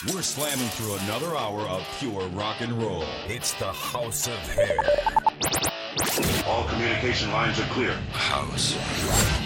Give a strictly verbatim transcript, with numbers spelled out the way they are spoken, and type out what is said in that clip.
We're slamming through another hour of pure rock and roll. It's the House of Hair. All communication lines are clear. House